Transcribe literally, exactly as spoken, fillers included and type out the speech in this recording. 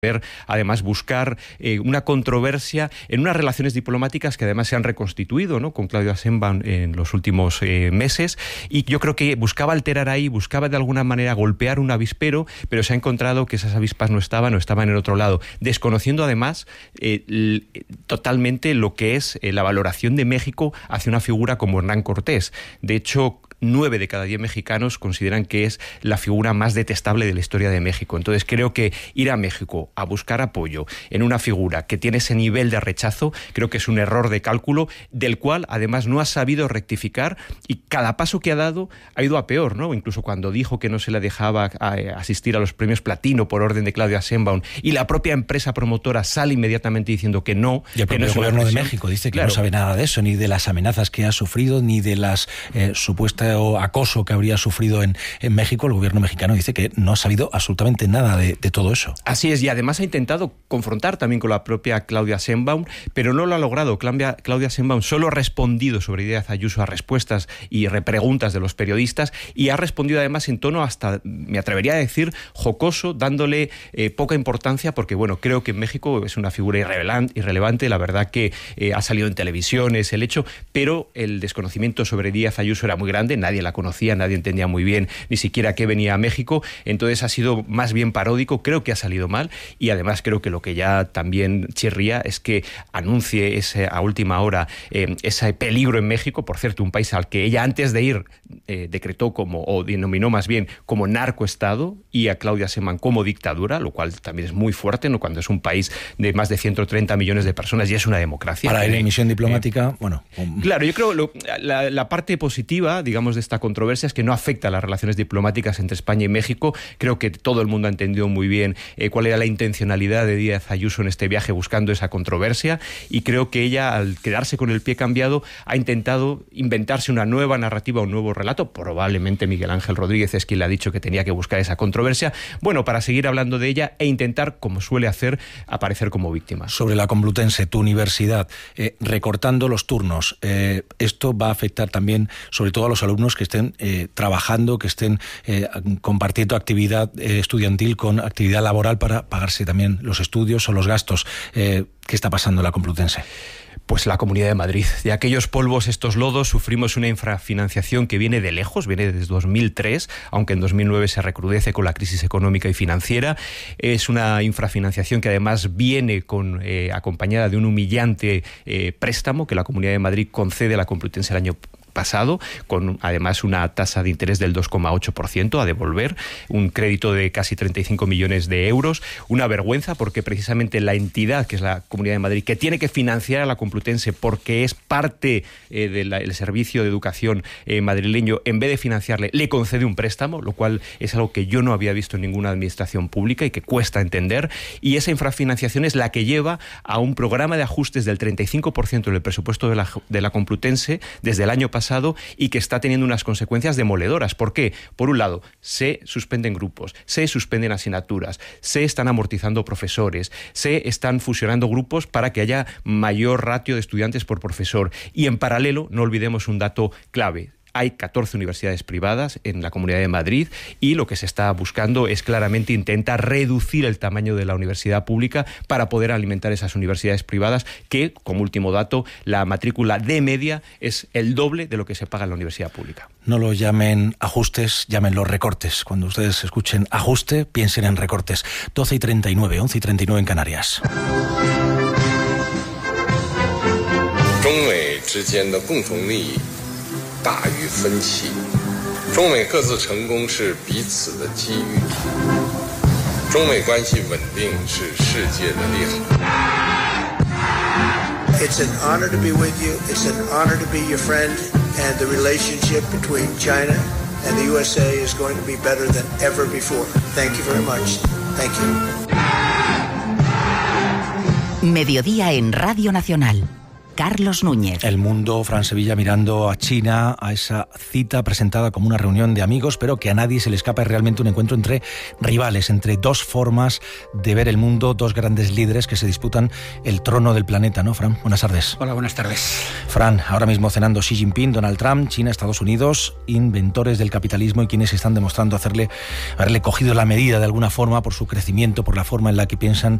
además buscar eh, una controversia en unas relaciones diplomáticas que además se han reconstituido, ¿no?, con Claudia Sheinbaum en los últimos eh, meses, y yo creo que buscaba alterar ahí, buscaba de alguna manera golpear un avispero, pero se ha encontrado que esas avispas no estaban o estaban en el otro lado, desconociendo además eh, l- totalmente lo que es eh, la valoración de México hacia una figura como Hernán Cortés. De hecho, nueve de cada diez mexicanos consideran que es la figura más detestable de la historia de México. Entonces creo que ir a México a buscar apoyo en una figura que tiene ese nivel de rechazo, creo que es un error de cálculo del cual además no ha sabido rectificar, y cada paso que ha dado ha ido a peor, ¿no? Incluso cuando dijo que no se le dejaba asistir a los premios Platino por orden de Claudia Sheinbaum, y la propia empresa promotora sale inmediatamente diciendo que no. Y el propio no gobierno de México dice que claro, no sabe nada de eso, ni de las amenazas que ha sufrido, ni de las eh, supuestas o acoso que habría sufrido en, en México. El gobierno mexicano dice que no ha sabido absolutamente nada de, de todo eso. Así es, y además ha intentado confrontar también con la propia Claudia Sheinbaum, pero no lo ha logrado. Claudia, Claudia Sheinbaum solo ha respondido sobre Díaz Ayuso a respuestas y repreguntas de los periodistas, y ha respondido además en tono hasta, me atrevería a decir, jocoso, dándole eh, poca importancia, porque bueno, creo que en México es una figura irrelevante, la verdad que eh, ha salido en televisión, es el hecho, pero el desconocimiento sobre Díaz Ayuso era muy grande, nadie la conocía, nadie entendía muy bien ni siquiera qué venía a México, entonces ha sido más bien paródico, creo que ha salido mal, y además creo que lo que ya también chirría es que anuncie ese, a última hora eh, ese peligro en México, por cierto, un país al que ella antes de ir eh, decretó como, o denominó más bien como narcoestado, y a Claudia Sheinbaum como dictadura, lo cual también es muy fuerte, ¿no?, cuando es un país de más de ciento treinta millones de personas y es una democracia. Para ir en misión diplomática, eh, bueno... Um... Claro, yo creo lo, la, la parte positiva, digamos, de esta controversia es que no afecta a las relaciones diplomáticas entre España y México. Creo que todo el mundo ha entendido muy bien eh, cuál era la intencionalidad de Díaz Ayuso en este viaje buscando esa controversia, y creo que ella, al quedarse con el pie cambiado, ha intentado inventarse una nueva narrativa, un nuevo relato. Probablemente Miguel Ángel Rodríguez es quien le ha dicho que tenía que buscar esa controversia, bueno, para seguir hablando de ella e intentar, como suele hacer, aparecer como víctima. Sobre la Complutense, tu universidad, eh, recortando los turnos, eh, esto va a afectar también sobre todo a los alumnos que estén eh, trabajando, que estén eh, compartiendo actividad eh, estudiantil con actividad laboral para pagarse también los estudios o los gastos. Eh, ¿Qué está pasando en la Complutense? Pues la Comunidad de Madrid. De aquellos polvos, estos lodos, sufrimos una infrafinanciación que viene de lejos, viene desde dos mil tres, aunque en dos mil nueve se recrudece con la crisis económica y financiera. Es una infrafinanciación que además viene con, eh, acompañada de un humillante eh, préstamo que la Comunidad de Madrid concede a la Complutense el año pasado, con además una tasa de interés del dos coma ocho por ciento a devolver, un crédito de casi treinta y cinco millones de euros, una vergüenza porque precisamente la entidad, que es la Comunidad de Madrid, que tiene que financiar a la Complutense porque es parte eh, del servicio de educación eh, madrileño, en vez de financiarle, le concede un préstamo, lo cual es algo que yo no había visto en ninguna administración pública y que cuesta entender, y esa infrafinanciación es la que lleva a un programa de ajustes del treinta y cinco por ciento del presupuesto de la, de la Complutense desde el año pasado, y que está teniendo unas consecuencias demoledoras. ¿Por qué? Por un lado, se suspenden grupos, se suspenden asignaturas, se están amortizando profesores, se están fusionando grupos para que haya mayor ratio de estudiantes por profesor, y en paralelo, no olvidemos un dato clave: hay catorce universidades privadas en la Comunidad de Madrid, y lo que se está buscando es claramente intentar reducir el tamaño de la universidad pública para poder alimentar esas universidades privadas, que, como último dato, la matrícula de media es el doble de lo que se paga en la universidad pública. No lo llamen ajustes, llámenlos recortes. Cuando ustedes escuchen ajuste, piensen en recortes. doce y treinta y nueve, once y treinta y nueve en Canarias. 中美之间的共同利益大于分歧，中美各自成功是彼此的机遇，中美关系稳定是世界的利好。 It's an honor to be with you. It's an honor to be your friend, and the relationship between China and the U S A is going to be better than ever before. Thank you very much. Thank you. Mediodía en Radio Nacional. Carlos Núñez. El mundo, Fran Sevilla, mirando a China, a esa cita presentada como una reunión de amigos, pero que a nadie se le escapa, es realmente un encuentro entre rivales, entre dos formas de ver el mundo, dos grandes líderes que se disputan el trono del planeta, ¿no, Fran? Buenas tardes. Hola, buenas tardes. Fran, ahora mismo cenando Xi Jinping, Donald Trump, China, Estados Unidos, inventores del capitalismo y quienes están demostrando hacerle, haberle cogido la medida de alguna forma por su crecimiento, por la forma en la que piensan